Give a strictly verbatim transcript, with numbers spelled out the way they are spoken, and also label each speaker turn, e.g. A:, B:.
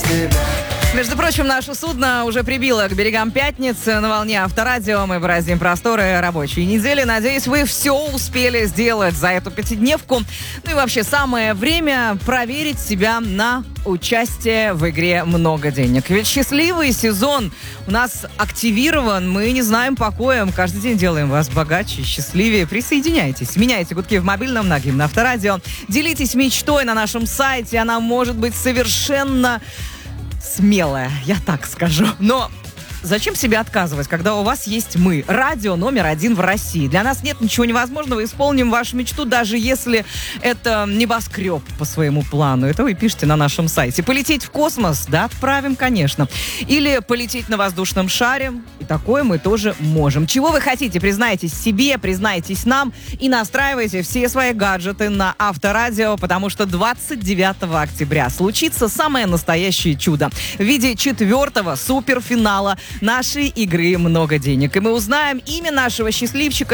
A: Между прочим, наше судно уже прибило к берегам Пятницы. На волне Авторадио мы бороздим просторы рабочей недели. Надеюсь, вы все успели сделать за эту пятидневку. Ну и вообще, самое время проверить себя на участие в игре «Много денег». Ведь счастливый сезон у нас активирован. Мы не знаем покоя. Мы каждый день делаем вас богаче, счастливее. Присоединяйтесь. Меняйте гудки в мобильном на гимн Авторадио. Делитесь мечтой на нашем сайте. Она может быть совершенно смелая, я так скажу. Но зачем себе отказывать, когда у вас есть мы? Радио номер один в России. Для нас нет ничего невозможного. Исполним вашу мечту, даже если это небоскреб по своему плану. Это вы пишете на нашем сайте. Полететь в космос? Да, отправим, конечно. Или полететь на воздушном шаре? И такое мы тоже можем. Чего вы хотите? Признайтесь себе, признайтесь нам и настраивайте все свои гаджеты на Авторадио, потому что двадцать девятого октября случится самое настоящее чудо в виде четвертого суперфинала нашей игры «Много денег». И мы узнаем имя нашего счастливчика